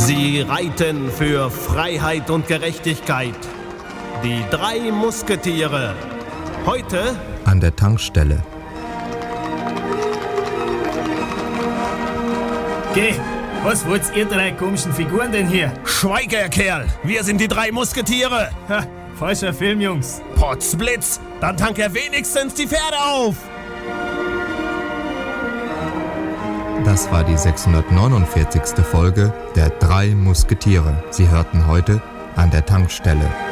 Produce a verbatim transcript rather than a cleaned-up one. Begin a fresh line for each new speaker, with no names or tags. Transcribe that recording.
Sie reiten für Freiheit und Gerechtigkeit. Die drei Musketiere. Heute
an der Tankstelle.
Geh, was wollt ihr drei komischen Figuren denn hier?
Schweige, Herr Kerl! Wir sind die drei Musketiere!
Ha, falscher Film, Jungs.
Potzblitz! Dann tank er wenigstens die Pferde auf!
Das war die sechshundertneunundvierzigste Folge der drei Musketiere. Sie hörten heute an der Tankstelle.